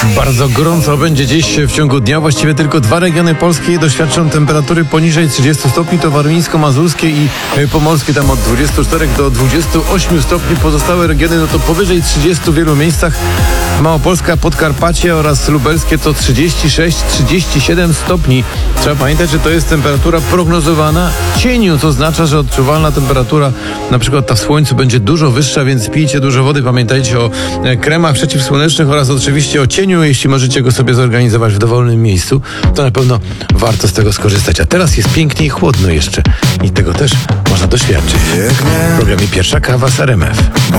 Bardzo gorąco będzie dziś w ciągu dnia. Właściwie tylko 2 regiony polskie doświadczą temperatury poniżej 30 stopni. To warmińsko-mazurskie i pomorskie, tam od 24 do 28 stopni. Pozostałe regiony to powyżej 30 w wielu miejscach. Małopolska, Podkarpacie oraz lubelskie to 36-37 stopni. Trzeba pamiętać, że to jest temperatura prognozowana w cieniu, co oznacza, że odczuwalna temperatura na przykład ta w słońcu będzie dużo wyższa, więc pijcie dużo wody. Pamiętajcie o kremach przeciwsłonecznych oraz oczywiście o cieniu. Jeśli możecie go sobie zorganizować w dowolnym miejscu, to na pewno warto z tego skorzystać. A teraz jest pięknie i chłodno jeszcze i tego też można doświadczyć. W programie Pierwsza Kawa z RMF.